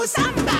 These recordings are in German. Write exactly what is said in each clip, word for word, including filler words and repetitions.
Samba!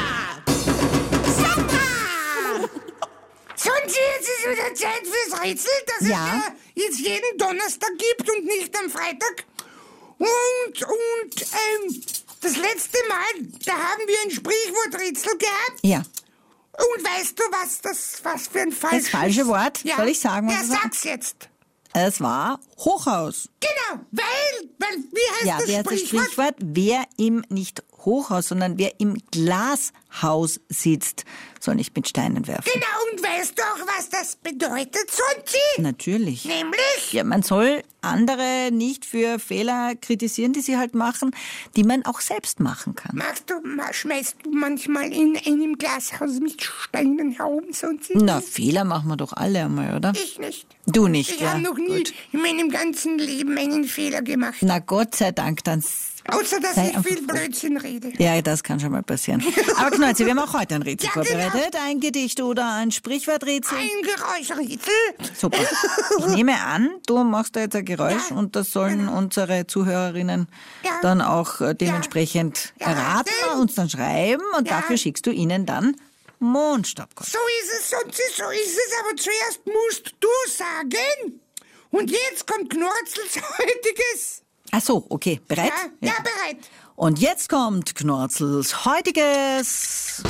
Samba! Sonst jetzt ist wieder Zeit fürs Rätsel, das Ja. es ja jetzt jeden Donnerstag gibt und nicht am Freitag. Und, und, ähm, das letzte Mal, da haben wir ein Sprichworträtsel gehabt. Ja. Und weißt du, was das, was für ein falsches... Das falsche Wort? Ja. Soll ich sagen, was Ja, es war? sag's jetzt. Es war Hochhaus. Genau, weil, weil, wie heißt Ja, das wie heißt das Sprichwort? Sprichwort? Wer im nicht Hochhaus, sondern wer im Glashaus sitzt, soll nicht mit Steinen werfen. Genau, und weißt du auch, was das bedeutet, Sonzi? Natürlich. Nämlich? Ja, man soll andere nicht für Fehler kritisieren, die sie halt machen, die man auch selbst machen kann. Machst du, ma- schmeißt du manchmal in einem Glashaus mit Steinen herum, Sonzi? Na, Fehler machen wir doch alle einmal, oder? Ich nicht. Du nicht, Ich ja. habe noch nie Gut. in meinem ganzen Leben einen Fehler gemacht. Na Gott sei Dank, dann... Außer, dass Sei ich einfach viel froh. Blödsinn rede. Ja, das kann schon mal passieren. Aber Knolzi, wir haben auch heute ein Rätsel Ja, genau. vorbereitet. Ein Gedicht oder ein Sprichworträtsel. Ein Geräuschrätsel. Super. Ich nehme an, du machst da jetzt ein Geräusch Ja, und das sollen genau. unsere Zuhörerinnen Ja. dann auch äh, dementsprechend Ja, erraten, stimmt. uns dann schreiben und Ja. dafür schickst du ihnen dann Mondstaubkorn. So ist es, Sonzi, so ist es. Aber zuerst musst du sagen. Und jetzt kommt Knurzels heutiges. Ach so, okay. Bereit? Ja, ja, bereit. Und jetzt kommt Knorzels heutiges...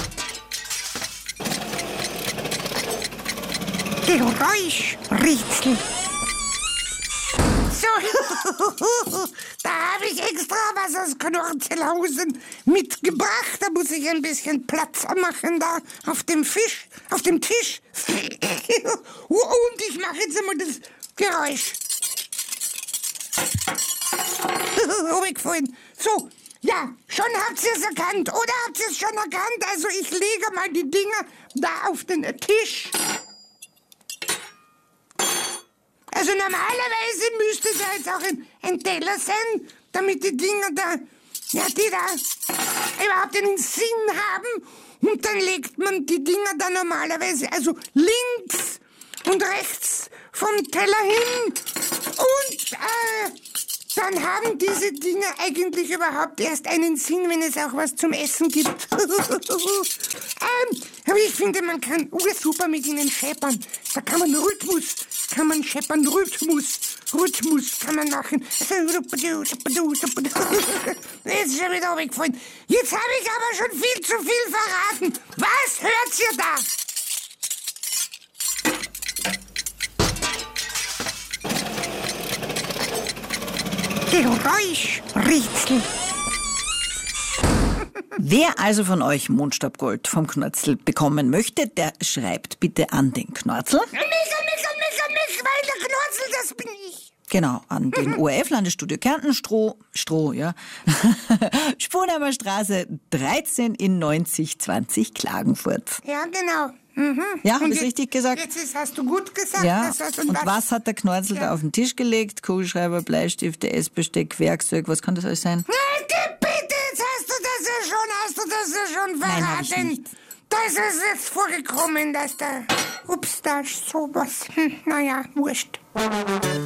Geräuschrätsel. So, da habe ich extra was aus Knorzelhausen mitgebracht. Da muss ich ein bisschen Platz machen da auf dem Fisch, auf dem Tisch. Und ich mache jetzt einmal das Geräusch. Umgefallen. So, ja, schon habt ihr es erkannt, oder habt ihr es schon erkannt? Also ich lege mal die Dinger da auf den Tisch. Also normalerweise müsste da jetzt auch ein, ein Teller sein, damit die Dinger da, ja, die da überhaupt einen Sinn haben. Und dann legt man die Dinger da normalerweise, also links und rechts vom Teller hin. Und äh, dann haben diese Dinger eigentlich überhaupt erst einen Sinn, wenn es auch was zum Essen gibt. ähm, aber ich finde, man kann super mit ihnen scheppern. Da kann man Rhythmus, kann man scheppern, Rhythmus, Rhythmus kann man machen. Jetzt ist schon wieder weggefallen. Jetzt habe ich aber schon viel zu viel verraten. Was hört ihr da? Geräuschrätsel. Wer also von euch Mondstaubgold vom Knörzel bekommen möchte, der schreibt bitte an den Knörzel. Mich, an mich, an mich, an mich, weil der Knorzel, das bin ich. Genau, an den O R F Landesstudio Kärnten, Stroh, Stroh, ja. Sponheimer Straße dreizehn in neunzig zwanzig Klagenfurt. Ja, genau. Mhm. Ja, hab Und ich's jetzt- richtig gesagt? Jetzt ist, hast du gut gesagt. Ja, Das hast, und was hat der Knörzel Ja. da auf den Tisch gelegt? Kugelschreiber, Bleistifte, Essbesteck, Werkzeug, was kann das alles sein? Na, geh bitte, jetzt hast du das ja schon, hast du das ja schon Nein, hab ich verraten. nicht. Da ist es jetzt vorgekommen, dass da, ups, da ist sowas, hm, naja, wurscht.